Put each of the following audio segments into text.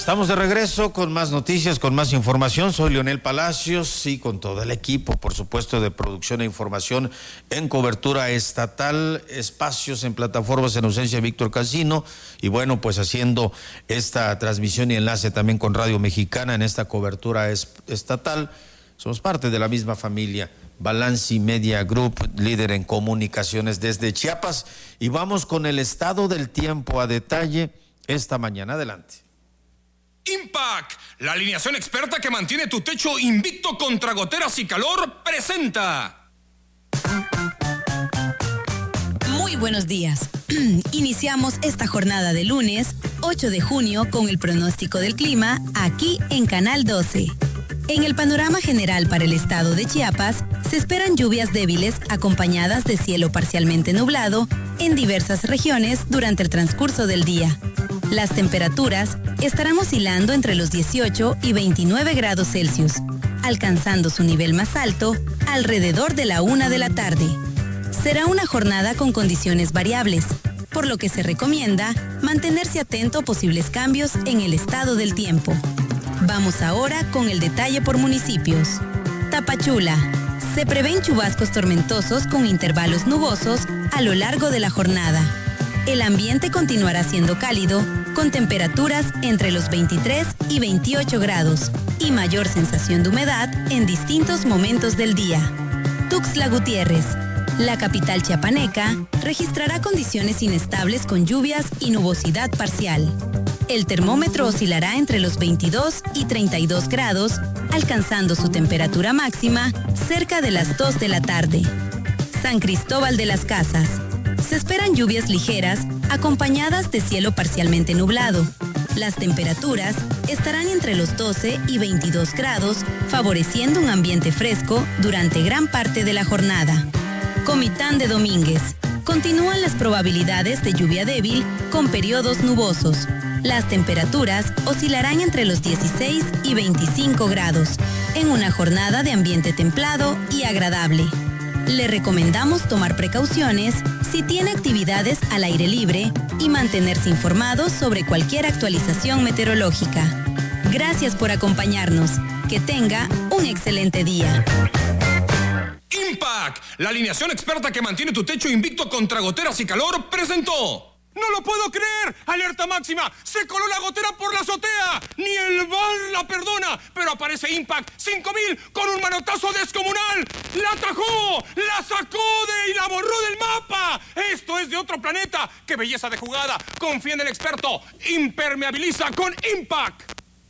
Estamos de regreso con más noticias, con más información. Soy Leonel Palacios y con todo el equipo, por supuesto, de producción e información en cobertura estatal, espacios en plataformas en ausencia de Víctor Cancino y bueno, pues haciendo esta transmisión y enlace también con Radio Mexicana en esta cobertura estatal. Somos parte de la misma familia. Balanci Media Group, líder en comunicaciones desde Chiapas. Y vamos con el estado del tiempo a detalle esta mañana. Adelante. Impact, la alineación experta que mantiene tu techo invicto contra goteras y calor, presenta. Muy buenos días. Iniciamos esta jornada de lunes, 8 de junio, con el pronóstico del clima aquí en Canal 12. En el panorama general para el estado de Chiapas, se esperan lluvias débiles acompañadas de cielo parcialmente nublado en diversas regiones durante el transcurso del día. Las temperaturas estarán oscilando entre los 18 y 29 grados Celsius, alcanzando su nivel más alto alrededor de la 1 de la tarde. Será una jornada con condiciones variables, por lo que se recomienda mantenerse atento a posibles cambios en el estado del tiempo. Vamos ahora con el detalle por municipios. Tapachula. Se prevén chubascos tormentosos con intervalos nubosos a lo largo de la jornada. El ambiente continuará siendo cálido, con temperaturas entre los 23 y 28 grados y mayor sensación de humedad en distintos momentos del día. Tuxtla Gutiérrez. La capital chiapaneca registrará condiciones inestables con lluvias y nubosidad parcial. El termómetro oscilará entre los 22 y 32 grados, alcanzando su temperatura máxima cerca de las 2 de la tarde. San Cristóbal de las Casas. Se esperan lluvias ligeras acompañadas de cielo parcialmente nublado. Las temperaturas estarán entre los 12 y 22 grados, favoreciendo un ambiente fresco durante gran parte de la jornada. Comitán de Domínguez. Continúan las probabilidades de lluvia débil con periodos nubosos. Las temperaturas oscilarán entre los 16 y 25 grados, en una jornada de ambiente templado y agradable. Le recomendamos tomar precauciones si tiene actividades al aire libre y mantenerse informado sobre cualquier actualización meteorológica. Gracias por acompañarnos. Que tenga un excelente día. Impact, la alineación experta que mantiene tu techo invicto contra goteras y calor, presentó. ¡No lo puedo creer! ¡Alerta máxima! ¡Se coló la gotera por la azotea! ¡Ni el VAR la perdona! Pero aparece Impact 5000 con un manotazo descomunal. ¡La atajó! ¡La sacó y la borró del mapa! ¡Esto es de otro planeta! ¡Qué belleza de jugada! Confía en el experto. Impermeabiliza con Impact.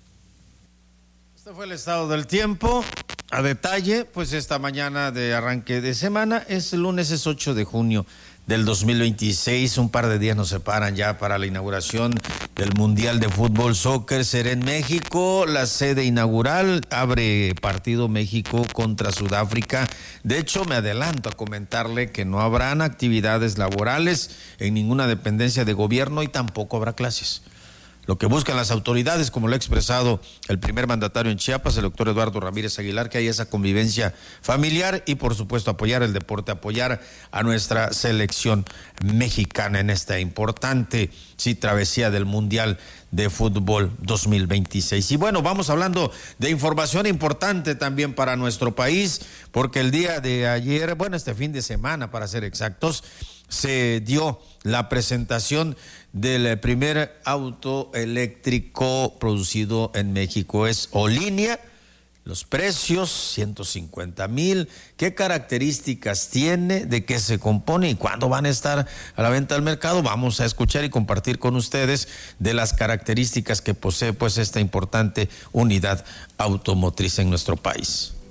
Este fue el estado del tiempo. A detalle, pues esta mañana de arranque de semana es el lunes, es 8 de junio del 2026, un par de días nos separan ya para la inauguración del Mundial de Fútbol Soccer. Será en México, la sede inaugural, abre partido México contra Sudáfrica. De hecho, me adelanto a comentarle que no habrán actividades laborales en ninguna dependencia de gobierno y tampoco habrá clases. Lo que buscan las autoridades, como lo ha expresado el primer mandatario en Chiapas, el doctor Eduardo Ramírez Aguilar, que haya esa convivencia familiar y, por supuesto, apoyar el deporte, apoyar a nuestra selección mexicana en esta importante travesía del Mundial de Fútbol 2026. Y bueno, vamos hablando de información importante también para nuestro país, porque el día de ayer, bueno, este fin de semana, para ser exactos, se dio la presentación del primer auto eléctrico producido en México. Es Olinea. Los precios, 150,000. ¿Qué características tiene? ¿De qué se compone? ¿Y cuándo van a estar a la venta al mercado? Vamos a escuchar y compartir con ustedes de las características que posee pues esta importante unidad automotriz en nuestro país.